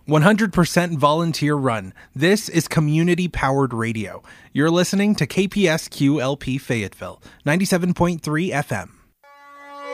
100% volunteer run. This is community-powered radio. You're listening to KPSQ LP Fayetteville, 97.3 FM.